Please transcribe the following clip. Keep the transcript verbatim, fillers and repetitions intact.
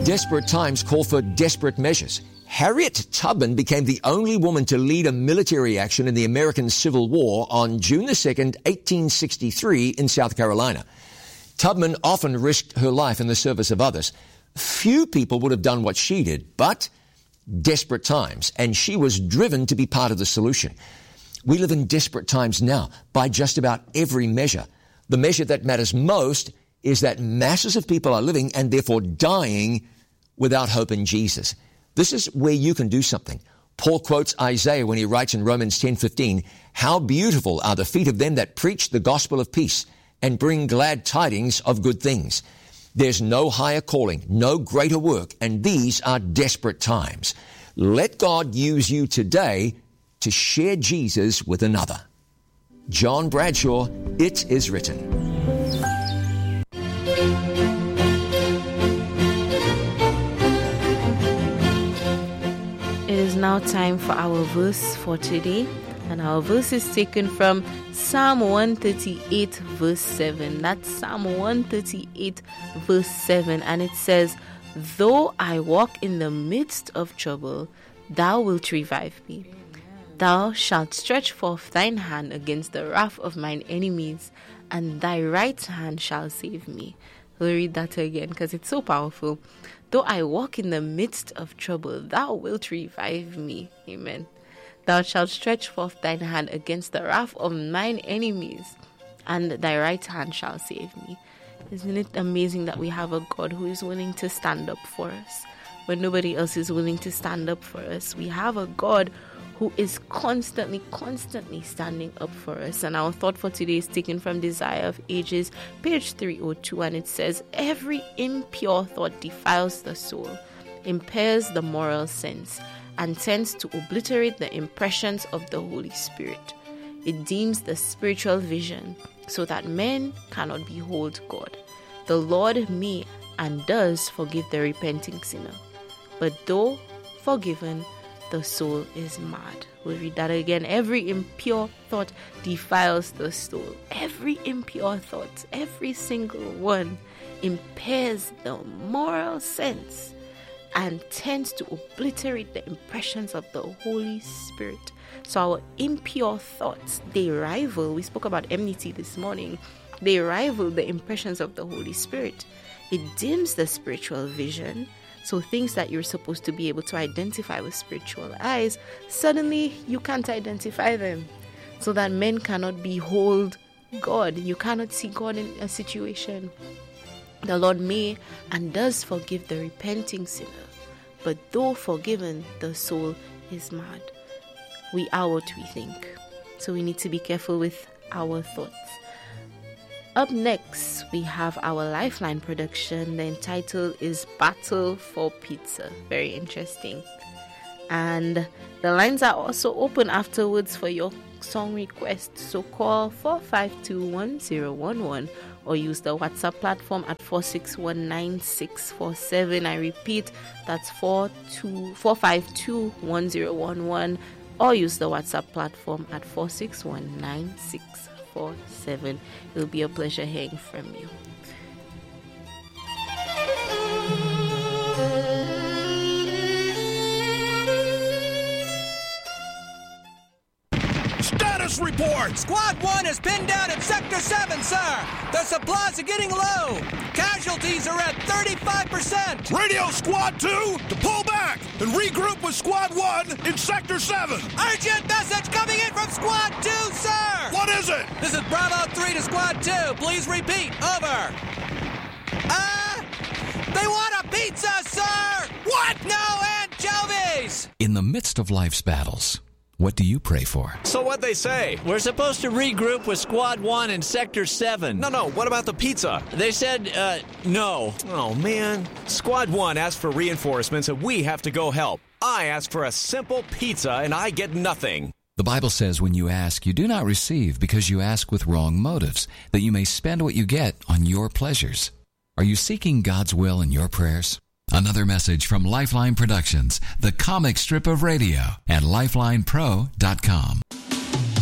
Desperate times call for desperate measures. Harriet Tubman became the only woman to lead a military action in the American Civil War on June the second, eighteen sixty-three in South Carolina. Tubman often risked her life in the service of others. Few people would have done what she did, but desperate times, and she was driven to be part of the solution. We live in desperate times now by just about every measure. The measure that matters most is that masses of people are living and therefore dying without hope in Jesus. This is where you can do something. Paul quotes Isaiah when he writes in Romans ten fifteen, "How beautiful are the feet of them that preach the gospel of peace and bring glad tidings of good things." There's no higher calling, no greater work, and these are desperate times. Let God use you today to share Jesus with another. John Bradshaw, It Is Written. It is now time for our verse for today, and our verse is taken from Psalm one thirty-eight verse seven. That's Psalm one thirty-eight verse seven, and it says, "Though I walk in the midst of trouble, thou wilt revive me. Thou shalt stretch forth thine hand against the wrath of mine enemies, and thy right hand shall save me." We'll read that again because it's so powerful. "Though I walk in the midst of trouble, thou wilt revive me." Amen. "Thou shalt stretch forth thine hand against the wrath of mine enemies, and thy right hand shall save me." Isn't it amazing that we have a God who is willing to stand up for us when nobody else is willing to stand up for us? We have a God who is constantly, constantly standing up for us. And our thought for today is taken from Desire of Ages, page three oh two, and it says, "Every impure thought defiles the soul, impairs the moral sense, and tends to obliterate the impressions of the Holy Spirit. It dims the spiritual vision so that men cannot behold God. The Lord may and does forgive the repenting sinner, but though forgiven, the soul is mad." We'll read that again. Every impure thought defiles the soul. Every impure thought, every single one, impairs the moral sense and tends to obliterate the impressions of the Holy Spirit. So our impure thoughts, they rival, we spoke about enmity this morning, they rival the impressions of the Holy Spirit. It dims the spiritual vision. So things that you're supposed to be able to identify with spiritual eyes, suddenly you can't identify them. So that men cannot behold God. You cannot see God in a situation. The Lord may and does forgive the repenting sinner, but though forgiven, the soul is mad. We are what we think. So we need to be careful with our thoughts. Up next, we have our Lifeline production. The title is Battle for Pizza. Very interesting. And the lines are also open afterwards for your song requests. So call four five two one zero one one or use the WhatsApp platform at four six one nine six four seven. I repeat, that's four five two one zero one one, or use the WhatsApp platform at four six one nine six four seven. It'll be a pleasure hearing from you. Status report! Squad one is pinned down at Sector seven, sir. The supplies are getting low. Casualties are at thirty-five percent. Radio Squad two to pull back and regroup with Squad one in Sector seven. Urgent message coming in from Squad two, sir. What is it? This is Bravo three to Squad two. Please repeat. Over. Uh, they want a pizza, sir. What? No anchovies. In the midst of life's battles, what do you pray for? So what'd they say? We're supposed to regroup with Squad one in Sector seven. No, no, what about the pizza? They said, uh, no. Oh, man. Squad one asked for reinforcements and we have to go help. I asked for a simple pizza and I get nothing. The Bible says when you ask, you do not receive because you ask with wrong motives, that you may spend what you get on your pleasures. Are you seeking God's will in your prayers? Another message from Lifeline Productions, the comic strip of radio, at lifeline pro dot com.